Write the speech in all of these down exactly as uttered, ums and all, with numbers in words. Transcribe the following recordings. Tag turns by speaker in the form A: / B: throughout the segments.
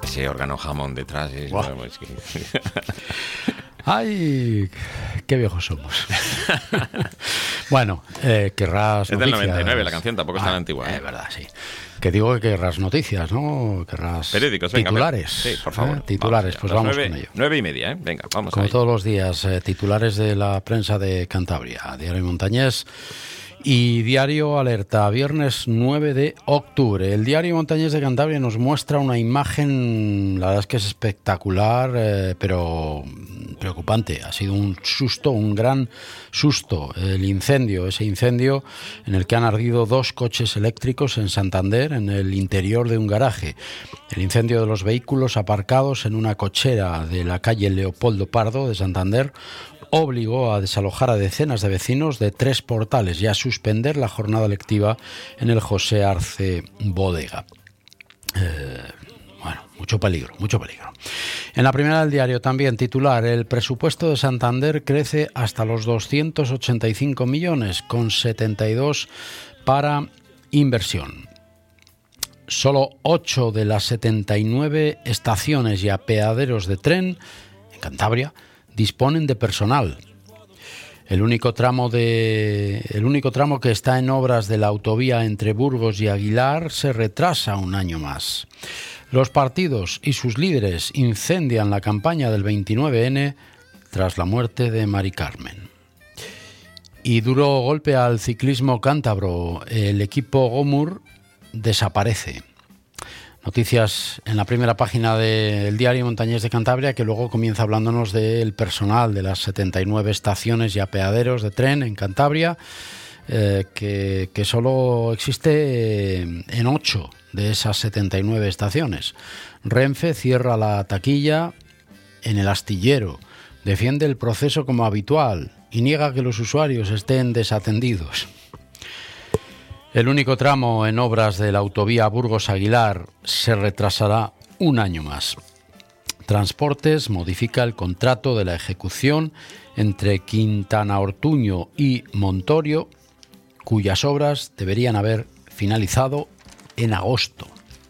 A: ese órgano jamón detrás. Es, bueno, es que...
B: ¡Ay! ¡Qué viejos somos! Bueno, eh, querrás
A: es del
B: noticias.
A: noventa y nueve la canción, tampoco es tan
B: ah,
A: antigua.
B: Es
A: ¿eh?
B: verdad, sí. Que digo que querrás noticias, ¿no? Querrás
A: periódicos, venga,
B: titulares.
A: Sí, por favor.
B: ¿eh? Titulares,
A: vamos
B: pues
A: Las
B: vamos
A: nueve,
B: con ello.
A: Nueve y media, ¿eh? Venga, vamos
B: Como
A: ahí.
B: todos los días, eh, titulares de la prensa de Cantabria, Diario Montañés y Diario Alerta, viernes nueve de octubre. El Diario Montañés de Cantabria nos muestra una imagen, la verdad es que es espectacular, eh, pero preocupante. Ha sido un susto, un gran susto, el incendio, ese incendio en el que han ardido dos coches eléctricos en Santander, en el interior de un garaje. El incendio de los vehículos aparcados en una cochera de la calle Leopoldo Pardo de Santander obligó a desalojar a decenas de vecinos de Tres Portales y a suspender la jornada lectiva en el José Arce Bodega. Eh, bueno, mucho peligro, mucho peligro. En la primera del diario también titular: el presupuesto de Santander crece hasta los doscientos ochenta y cinco millones, con setenta y dos para inversión. Solo ocho de las setenta y nueve estaciones y apeaderos de tren en Cantabria disponen de personal. El único tramo de el único tramo que está en obras de la autovía entre Burgos y Aguilar se retrasa un año más. Los partidos y sus líderes incendian la campaña del veintinueve ene tras la muerte de Mari Carmen. Y duro golpe al ciclismo cántabro. El equipo Gomur desaparece. Noticias en la primera página del Diario Montañés de Cantabria, que luego comienza hablándonos del personal de las setenta y nueve estaciones y apeaderos de tren en Cantabria, eh, que, que solo existe en ocho de esas setenta y nueve estaciones. Renfe cierra la taquilla en el astillero, defiende el proceso como habitual y niega que los usuarios estén desatendidos. El único tramo en obras de la autovía Burgos-Aguilar se retrasará un año más. Transportes modifica el contrato de la ejecución entre Quintana Ortuño y Montorio, cuyas obras deberían haber finalizado en agosto.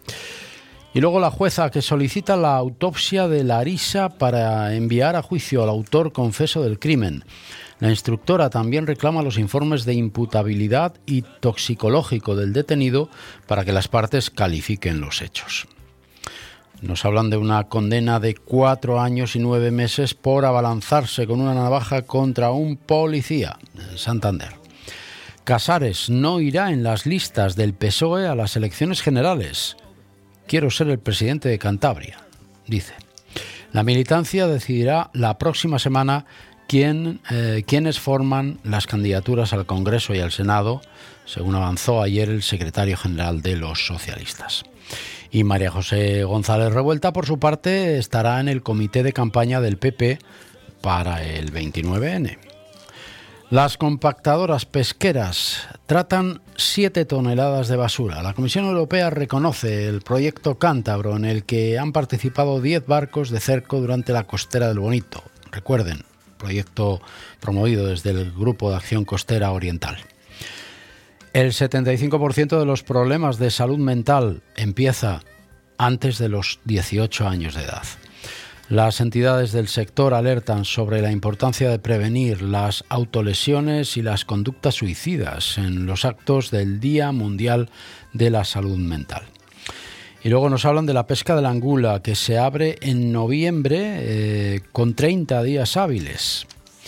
B: Y luego la jueza que solicita la autopsia de Larisa para enviar a juicio al autor confeso del crimen. La instructora también reclama los informes de imputabilidad y toxicológico del detenido para que las partes califiquen los hechos. Nos hablan de una condena de cuatro años y nueve meses por abalanzarse con una navaja contra un policía en Santander. Casares no irá en las listas del P S O E a las elecciones generales. Quiero ser el presidente de Cantabria, dice. La militancia decidirá la próxima semana quién, eh, quiénes forman las candidaturas al Congreso y al Senado, según avanzó ayer el secretario general de los socialistas. Y María José González Revuelta, por su parte, estará en el comité de campaña del P P para el veintinueve ene. Las compactadoras pesqueras tratan siete toneladas de basura. La Comisión Europea reconoce el proyecto cántabro en el que han participado diez barcos de cerco durante la costera del Bonito. Recuerden, proyecto promovido desde el Grupo de Acción Costera Oriental. El setenta y cinco por ciento de los problemas de salud mental empieza antes de los dieciocho años de edad. Las entidades del sector alertan sobre la importancia de prevenir las autolesiones y las conductas suicidas en los actos del Día Mundial de la Salud Mental. Y luego nos hablan de la pesca de la angula, que se abre en noviembre eh, con treinta días hábiles.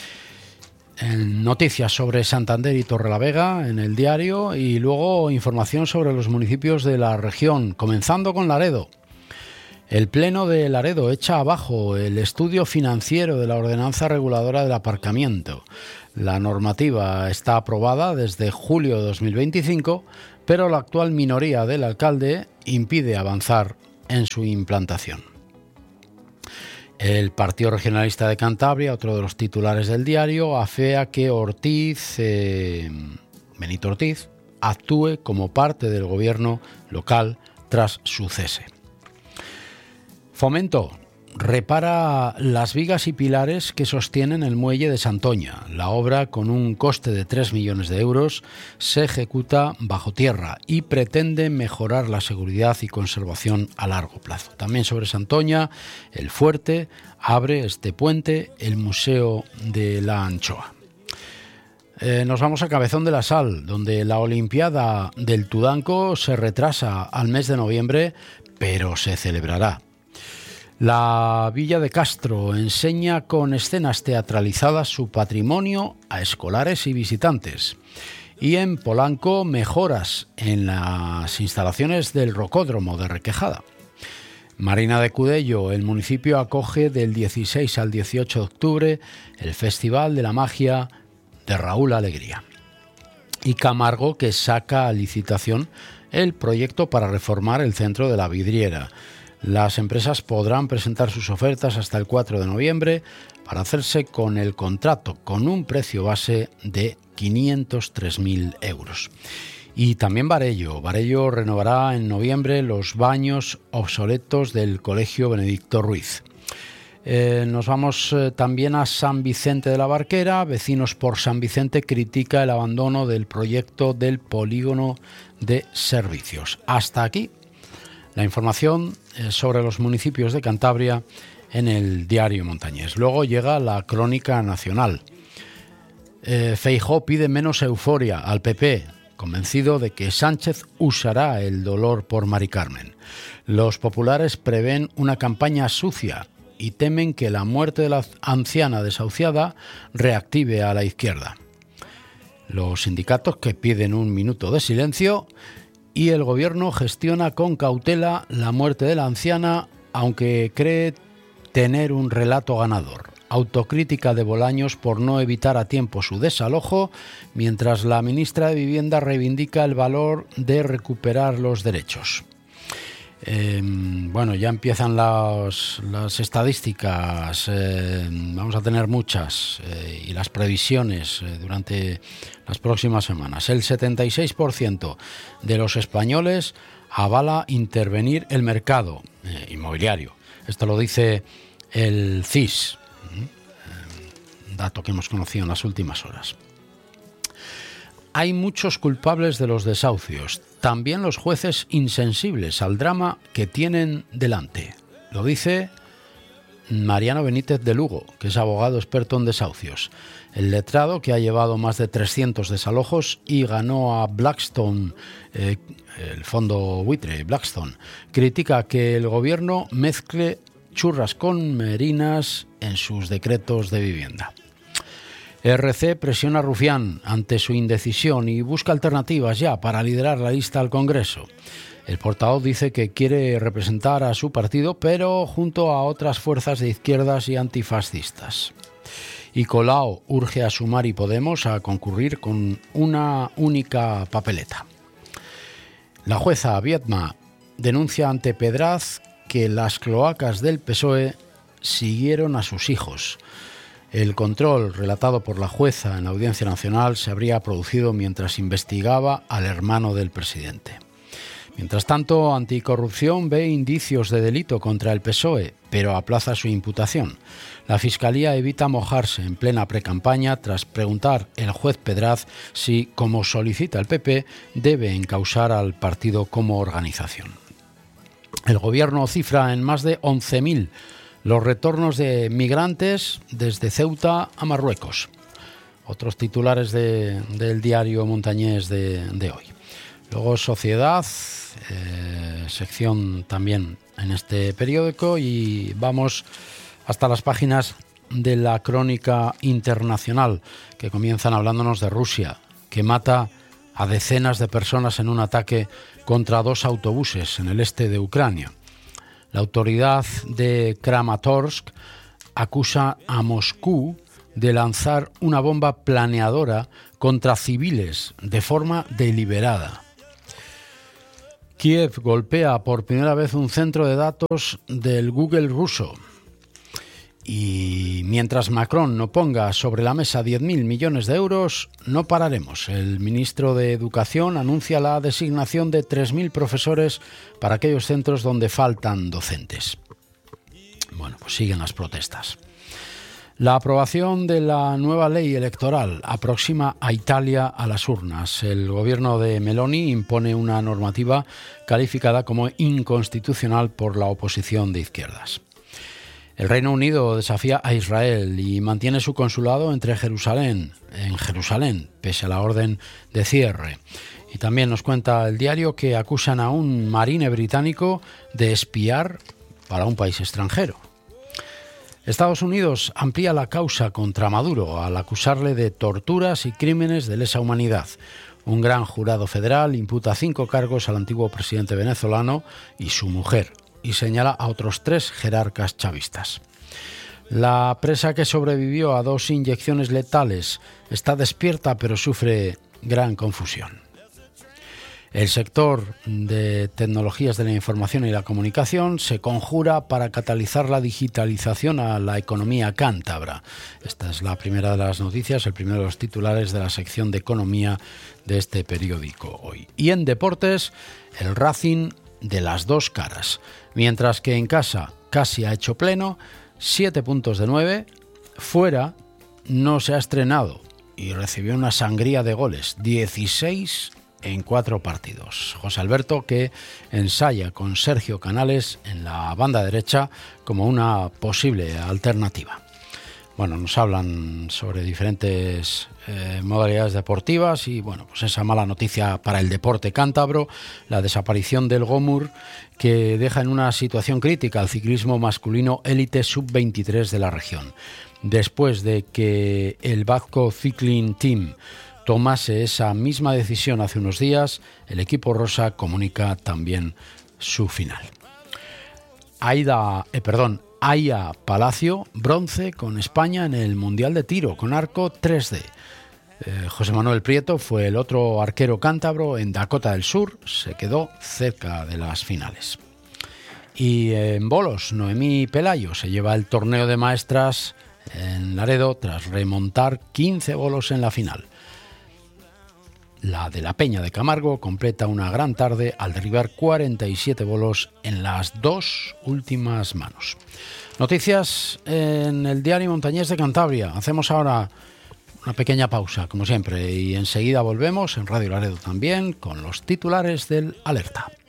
B: En noticias sobre Santander y Torrelavega en el diario, y luego información sobre los municipios de la región, comenzando con Laredo. El Pleno de Laredo echa abajo el estudio financiero de la ordenanza reguladora del aparcamiento. La normativa está aprobada desde julio de dos mil veinticinco, pero la actual minoría del alcalde impide avanzar en su implantación. El Partido Regionalista de Cantabria, otro de los titulares del diario, afea que Ortiz, eh, Benito Ortiz, actúe como parte del gobierno local tras su cese. Fomento repara las vigas y pilares que sostienen el muelle de Santoña. La obra, con un coste de tres millones de euros, se ejecuta bajo tierra y pretende mejorar la seguridad y conservación a largo plazo. También sobre Santoña, el fuerte, abre este puente el Museo de la Anchoa. Eh, nos vamos a Cabezón de la Sal, donde la Olimpiada del Tudanco se retrasa al mes de noviembre, pero se celebrará. La Villa de Castro enseña con escenas teatralizadas su patrimonio a escolares y visitantes. Y en Polanco, mejoras en las instalaciones del Rocódromo de Requejada. Marina de Cudello, el municipio acoge del dieciséis al dieciocho de octubre el Festival de la Magia de Raúl Alegría. Y Camargo, que saca a licitación el proyecto para reformar el centro de la Vidriera. Las empresas podrán presentar sus ofertas hasta el cuatro de noviembre para hacerse con el contrato, con un precio base de quinientos tres mil euros. Y también Varello. Varello renovará en noviembre los baños obsoletos del Colegio Benedicto Ruiz. Eh, nos vamos eh, también a San Vicente de la Barquera. Vecinos por San Vicente critica el abandono del proyecto del polígono de servicios. Hasta aquí la información eh, sobre los municipios de Cantabria en el Diario Montañés. Luego llega la Crónica Nacional. Eh, Feijóo pide menos euforia al P P, convencido de que Sánchez usará el dolor por Mari Carmen. Los populares prevén una campaña sucia y temen que la muerte de la anciana desahuciada reactive a la izquierda. Los sindicatos que piden un minuto de silencio y el gobierno gestiona con cautela la muerte de la anciana, aunque cree tener un relato ganador. Autocrítica de Bolaños por no evitar a tiempo su desalojo, mientras la ministra de Vivienda reivindica el valor de recuperar los derechos. Eh, bueno, ya empiezan las, las estadísticas, eh, vamos a tener muchas, eh, y las previsiones eh, durante las próximas semanas. El setenta y seis por ciento de los españoles avala intervenir el mercado eh, inmobiliario. Esto lo dice el C I S, eh, dato que hemos conocido en las últimas horas. Hay muchos culpables de los desahucios, también los jueces insensibles al drama que tienen delante. Lo dice Mariano Benítez de Lugo, que es abogado experto en desahucios. El letrado, que ha llevado más de trescientos desalojos y ganó a Blackstone, eh, el fondo buitre Blackstone, critica que el gobierno mezcle churras con merinas en sus decretos de vivienda. R C presiona a Rufián ante su indecisión y busca alternativas ya para liderar la lista al Congreso. El portavoz dice que quiere representar a su partido, pero junto a otras fuerzas de izquierdas y antifascistas. Y Colau urge a Sumar y Podemos a concurrir con una única papeleta. La jueza Viedma denuncia ante Pedraz que las cloacas del P S O E siguieron a sus hijos. El control relatado por la jueza en la Audiencia Nacional se habría producido mientras investigaba al hermano del presidente. Mientras tanto, Anticorrupción ve indicios de delito contra el P S O E, pero aplaza su imputación. La Fiscalía evita mojarse en plena precampaña tras preguntar el juez Pedraz si, como solicita el P P, debe encausar al partido como organización. El Gobierno cifra en más de once mil los retornos de migrantes desde Ceuta a Marruecos. Otros titulares de, del Diario Montañés de, de hoy. Luego Sociedad, eh, sección también en este periódico, y vamos hasta las páginas de la Crónica Internacional, que comienzan hablándonos de Rusia, que mata a decenas de personas en un ataque contra dos autobuses en el este de Ucrania. La autoridad de Kramatorsk acusa a Moscú de lanzar una bomba planeadora contra civiles de forma deliberada. Kiev golpea por primera vez un centro de datos del Google ruso. Y mientras Macron no ponga sobre la mesa diez mil millones de euros, no pararemos. El ministro de Educación anuncia la designación de tres mil profesores para aquellos centros donde faltan docentes. Bueno, pues siguen las protestas. La aprobación de la nueva ley electoral aproxima a Italia a las urnas. El gobierno de Meloni impone una normativa calificada como inconstitucional por la oposición de izquierdas. El Reino Unido desafía a Israel y mantiene su consulado entre Jerusalén, en Jerusalén, pese a la orden de cierre. Y también nos cuenta el diario que acusan a un marine británico de espiar para un país extranjero. Estados Unidos amplía la causa contra Maduro al acusarle de torturas y crímenes de lesa humanidad. Un gran jurado federal imputa cinco cargos al antiguo presidente venezolano y su mujer y señala a otros tres jerarcas chavistas. La presa que sobrevivió a dos inyecciones letales está despierta pero sufre gran confusión. El sector de tecnologías de la información y la comunicación se conjura para catalizar la digitalización a la economía cántabra. Esta es la primera de las noticias, el primero de los titulares de la sección de economía de este periódico hoy. Y en deportes, el Racing de las dos caras. Mientras que en casa casi ha hecho pleno, siete puntos de nueve, fuera no se ha estrenado y recibió una sangría de goles, dieciséis en cuatro partidos. José Alberto, que ensaya con Sergio Canales en la banda derecha como una posible alternativa. Bueno, nos hablan sobre diferentes eh, modalidades deportivas y bueno, pues esa mala noticia para el deporte cántabro, la desaparición del Gómur, que deja en una situación crítica al ciclismo masculino élite sub veintitrés de la región. Después de que el Vasco Cycling Team tomase esa misma decisión hace unos días, el equipo rosa comunica también su final. Aida, eh, perdón, Aya Palacio, bronce con España en el Mundial de Tiro con arco tres D. Eh, José Manuel Prieto fue el otro arquero cántabro en Dakota del Sur, se quedó cerca de las finales. Y en bolos, Noemí Pelayo se lleva el torneo de maestras en Laredo tras remontar quince bolos en la final. La de la Peña de Camargo completa una gran tarde al derribar cuarenta y siete bolos en las dos últimas manos. Noticias en el Diario Montañés de Cantabria. Hacemos ahora una pequeña pausa, como siempre, y enseguida volvemos en Radio Laredo también con los titulares del Alerta.